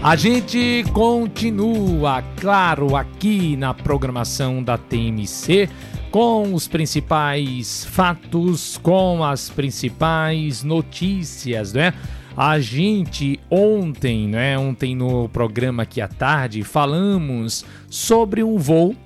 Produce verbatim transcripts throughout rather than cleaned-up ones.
A gente continua, claro, aqui na programação da T M C, com os principais fatos, com as principais notícias, né? A gente ontem, né, ontem no programa aqui à tarde, falamos sobre um voo,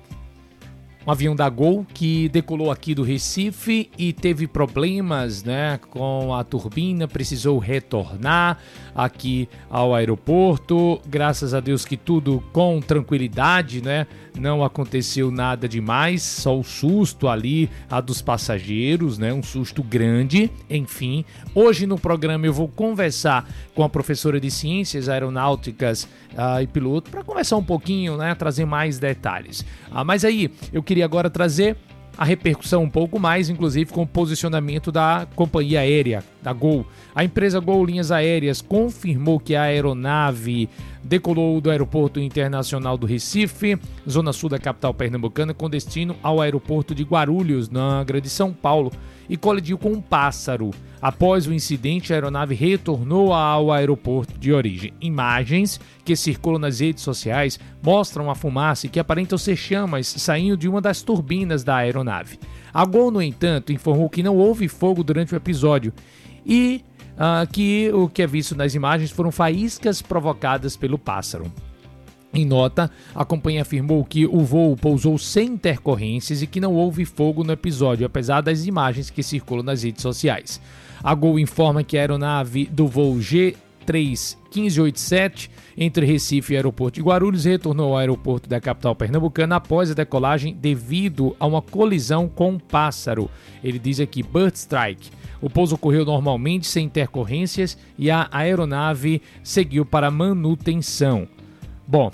um avião da Gol que decolou aqui do Recife e teve problemas, né, com a turbina, precisou retornar aqui ao aeroporto. Graças a Deus que tudo com tranquilidade, né? Não aconteceu nada demais, só o susto ali a dos passageiros, né? Um susto grande. Enfim, hoje no programa eu vou conversar com a professora de Ciências Aeronáuticas uh, e Piloto para conversar um pouquinho, né? Trazer mais detalhes. Uh, mas aí, eu queria agora trazer a repercussão um pouco mais, inclusive com o posicionamento da companhia aérea, da Gol. A empresa Gol Linhas Aéreas confirmou que a aeronave decolou do Aeroporto Internacional do Recife, zona sul da capital pernambucana, com destino ao aeroporto de Guarulhos, na Grande São Paulo, e colidiu com um pássaro. Após o incidente, a aeronave retornou ao aeroporto de origem. Imagens que circulam nas redes sociais mostram a fumaça que aparentam ser chamas saindo de uma das turbinas da aeronave. A Gol, no entanto, informou que não houve fogo durante o episódio e uh, que o que é visto nas imagens foram faíscas provocadas pelo pássaro. Em nota, a companhia afirmou que o voo pousou sem intercorrências e que não houve fogo no episódio, apesar das imagens que circulam nas redes sociais. A Gol informa que a aeronave do voo G três um cinco oito sete entre Recife e Aeroporto de Guarulhos retornou ao aeroporto da capital pernambucana após a decolagem devido a uma colisão com um pássaro. Ele diz aqui, Bird Strike. O pouso ocorreu normalmente, sem intercorrências, e a aeronave seguiu para manutenção. Bom,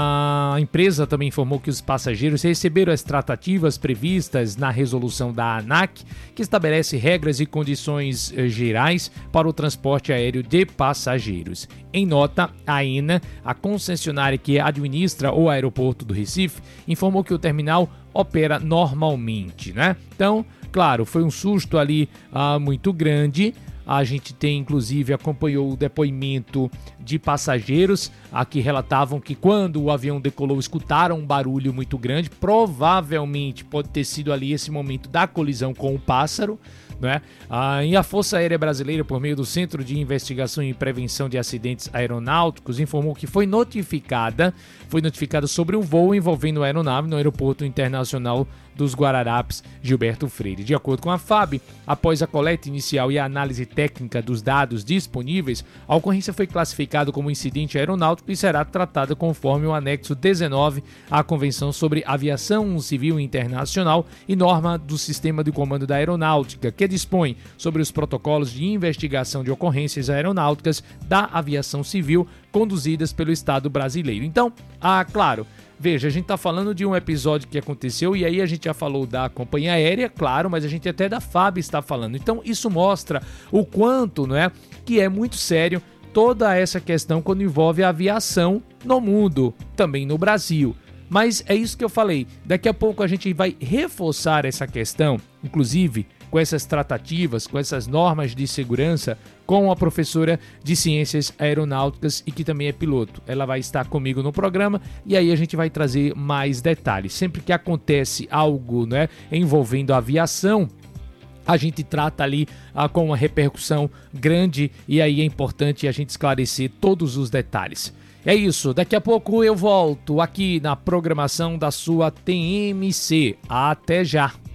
a empresa também informou que os passageiros receberam as tratativas previstas na resolução da ANAC, que estabelece regras e condições gerais para o transporte aéreo de passageiros. Em nota, a AENA, a concessionária que administra o aeroporto do Recife, informou que o terminal opera normalmente, né? Então, claro, foi um susto ali ah, muito grande. A gente tem, inclusive, acompanhou o depoimento de passageiros a que relatavam que quando o avião decolou escutaram um barulho muito grande. Provavelmente pode ter sido ali esse momento da colisão com o pássaro, né? Ah, e a Força Aérea Brasileira, por meio do Centro de Investigação e Prevenção de Acidentes Aeronáuticos, informou que foi notificada, foi notificada sobre um voo envolvendo a aeronave no Aeroporto Internacional dos Guararapes, Gilberto Freire. De acordo com a F A B, após a coleta inicial e a análise técnica dos dados disponíveis, a ocorrência foi classificada como incidente aeronáutico e será tratada conforme o anexo dezenove à Convenção sobre Aviação Civil Internacional e norma do Sistema de Comando da Aeronáutica, que dispõe sobre os protocolos de investigação de ocorrências aeronáuticas da aviação civil conduzidas pelo Estado brasileiro. Então, ah, claro, veja, a gente está falando de um episódio que aconteceu e aí a gente já falou da companhia aérea, claro, mas a gente até da F A B está falando. Então isso mostra o quanto, não é, que é muito sério toda essa questão quando envolve a aviação no mundo, também no Brasil. Mas é isso que eu falei, daqui a pouco a gente vai reforçar essa questão, inclusive com essas tratativas, com essas normas de segurança, com a professora de Ciências Aeronáuticas e que também é piloto. Ela vai estar comigo no programa e aí a gente vai trazer mais detalhes. Sempre que acontece algo, né, envolvendo a aviação, a gente trata ali ah, com uma repercussão grande e aí é importante a gente esclarecer todos os detalhes. É isso, daqui a pouco eu volto aqui na programação da sua T M C. Até já!